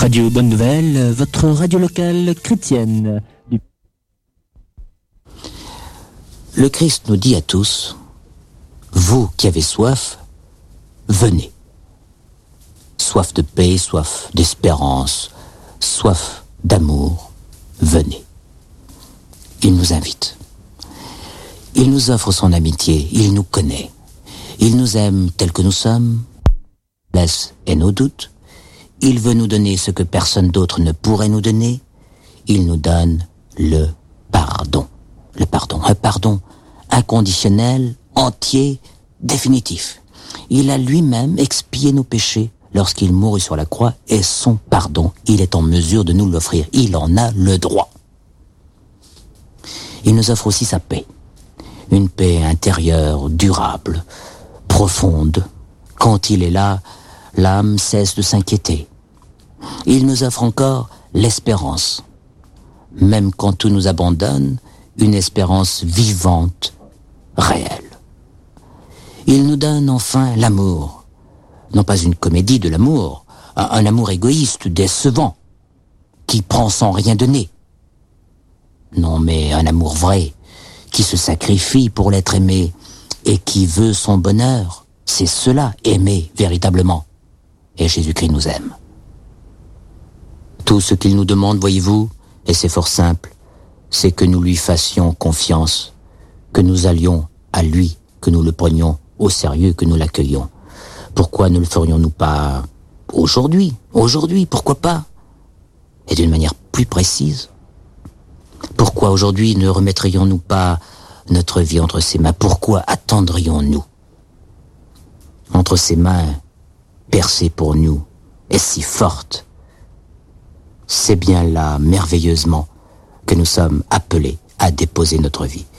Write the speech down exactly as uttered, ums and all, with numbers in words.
Radio Bonne Nouvelle, votre radio locale chrétienne. Du... Le Christ nous dit à tous, vous qui avez soif, venez. Soif de paix, soif d'espérance, soif d'amour, venez. Il nous invite. Il nous offre son amitié, il nous connaît. Il nous aime tels que nous sommes, laisse et nos doutes. Il veut nous donner ce que personne d'autre ne pourrait nous donner. Il nous donne le pardon. Le pardon, un pardon inconditionnel, entier, définitif. Il a lui-même expié nos péchés lorsqu'il mourut sur la croix et son pardon, il est en mesure de nous l'offrir. Il en a le droit. Il nous offre aussi sa paix. Une paix intérieure, durable, profonde. Quand il est là, l'âme cesse de s'inquiéter. Il nous offre encore l'espérance. Même quand tout nous abandonne, une espérance vivante, réelle. Il nous donne enfin l'amour. Non pas une comédie de l'amour, un, un amour égoïste, décevant, qui prend sans rien donner. Non, mais un amour vrai, qui se sacrifie pour l'être aimé et qui veut son bonheur. C'est cela, aimer véritablement. Et Jésus-Christ nous aime. Tout ce qu'il nous demande, voyez-vous, et c'est fort simple, c'est que nous lui fassions confiance, que nous allions à lui, que nous le prenions au sérieux, que nous l'accueillions. Pourquoi ne le ferions-nous pas aujourd'hui? Aujourd'hui, pourquoi pas? Et d'une manière plus précise. Pourquoi aujourd'hui ne remettrions-nous pas notre vie entre ses mains? Pourquoi attendrions-nous? Entre ses mains, percées pour nous, et si fortes. C'est bien là, merveilleusement, que nous sommes appelés à déposer notre vie.